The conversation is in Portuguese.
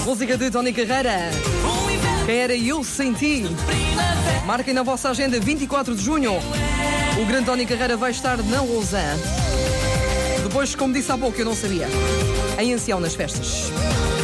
Música de Tony Carreira. Quem era Eu Sem Ti? Marquem na vossa agenda 24 de junho. O grande Tony Carreira vai estar na Lausanne. Depois, como disse há pouco, eu não sabia, em Ancião nas festas.